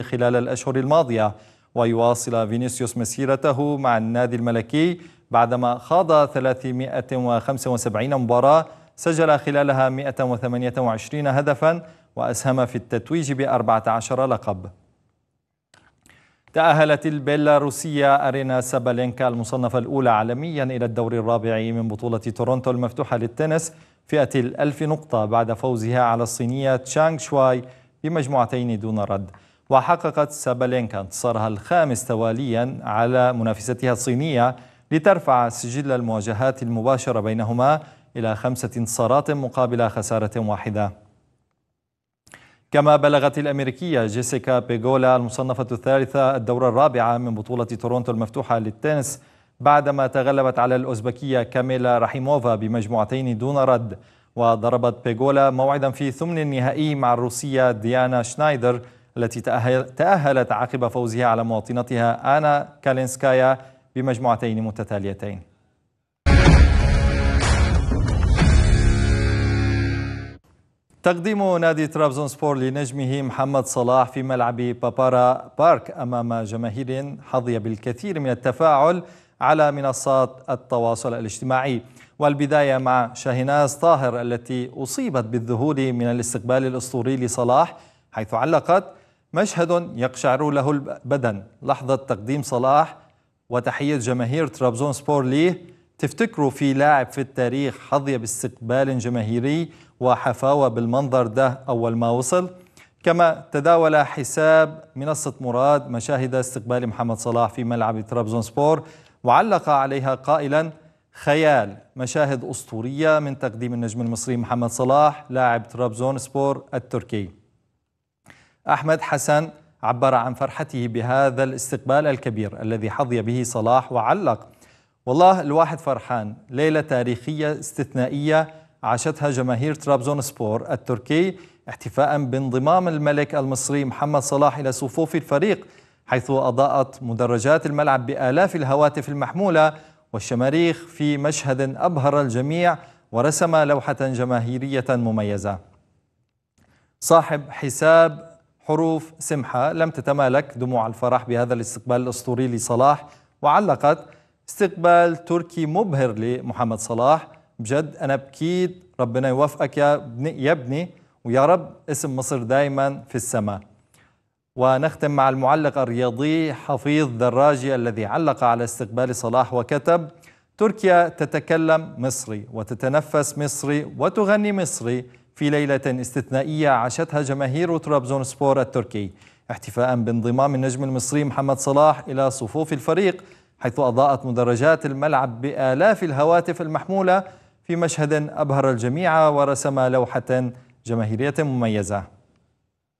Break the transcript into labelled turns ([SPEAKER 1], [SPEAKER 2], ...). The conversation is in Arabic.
[SPEAKER 1] خلال الأشهر الماضية، ويواصل فينيسيوس مسيرته مع النادي الملكي بعدما خاض 375 مباراة، سجل خلالها 128 هدفا وأسهم في التتويج ب14 لقب. تأهلت البيلاروسية أرينا سابالينكا المصنفة الأولى عالميا إلى الدور الرابع من بطولة تورونتو المفتوحة للتنس فئة 1000 نقطة بعد فوزها على الصينية تشانغ شواي بمجموعتين دون رد. وحققت سابالينكا انتصارها الخامس تواليا على منافستها الصينية لترفع سجل المواجهات المباشرة بينهما إلى 5 انتصارات مقابل خسارة واحدة. كما بلغت الأمريكية جيسيكا بيغولا المصنفة الثالثة الدورة الرابعة من بطولة تورونتو المفتوحة للتنس بعدما تغلبت على الأوزبكية كاميلا راحيموفا بمجموعتين دون رد. وضربت بيغولا موعدا في ثمن النهائي مع الروسية ديانا شنايدر التي تأهلت عقب فوزها على مواطنتها آنا كالينسكايا بمجموعتين متتاليتين. تقديم نادي طرابزونسبور لنجمه محمد صلاح في ملعب بابارا بارك أمام جماهير حظي بالكثير من التفاعل على منصات التواصل الاجتماعي. والبداية مع شاهناز طاهر التي أصيبت بالذهول من الاستقبال الأسطوري لصلاح، حيث علقت: مشهد يقشعر له البدن لحظة تقديم صلاح وتحية جماهير طرابزونسبور ليه. تفتكروا في لاعب في التاريخ حظي باستقبال جماهيري وحفاوة بالمنظر ده أول ما وصل؟ كما تداول حساب منصة مراد مشاهد استقبال محمد صلاح في ملعب طرابزونسبور وعلق عليها قائلا: خيال، مشاهد أسطورية من تقديم النجم المصري محمد صلاح لاعب طرابزونسبور التركي. أحمد حسن عبر عن فرحته بهذا الاستقبال الكبير الذي حظي به صلاح وعلق: والله الواحد فرحان، ليلة تاريخية استثنائية عاشتها جماهير طرابزونسبور التركي احتفاء بانضمام الملك المصري محمد صلاح إلى صفوف الفريق، حيث أضاءت مدرجات الملعب بآلاف الهواتف المحمولة والشماريخ في مشهد أبهر الجميع ورسم لوحة جماهيرية مميزة. صاحب حساب حروف سمحة لم تتمالك دموع الفرح بهذا الاستقبال الأسطوري لصلاح وعلقت: استقبال تركي مبهر لمحمد صلاح، بجد أنا بكيت، ربنا يوفقك يا ابني، ويا رب اسم مصر دائما في السماء. ونختم مع المعلق الرياضي حفيظ دراجي الذي علق على استقبال صلاح وكتب: تركيا تتكلم مصري وتتنفس مصري وتغني مصري في ليلة استثنائية عاشتها جماهير طرابزونسبور التركي احتفاء بانضمام النجم المصري محمد صلاح إلى صفوف الفريق، حيث أضاءت مدرجات الملعب بآلاف الهواتف المحمولة في مشهد أبهر الجميع ورسم لوحة جماهيرية مميزة.